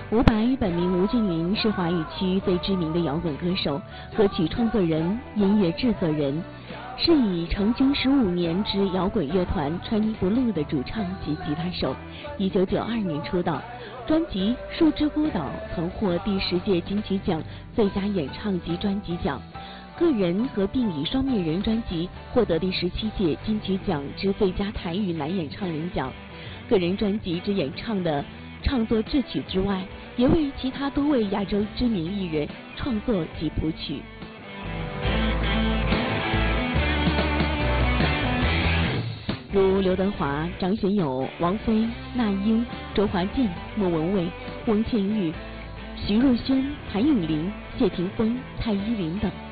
伍佰本名吴俊霖，是华语区最知名的摇滚歌手、歌曲创作人、音乐制作人，是以成军15年之摇滚乐团Chinese Blue的主唱及吉他手。1992年出道，专辑《树之孤岛》曾获第10届金曲奖最佳演唱及专辑奖，个人合并以双面人专辑获得第17届金曲奖之最佳台语男演唱人奖。个人专辑之演唱的创作制曲之外，也为其他多位亚洲知名艺人创作及谱曲。如刘德华、张学友、王菲、那英、周华健、莫文蔚、翁倩玉、徐若瑄、谭咏麟、谢霆锋、蔡依林等。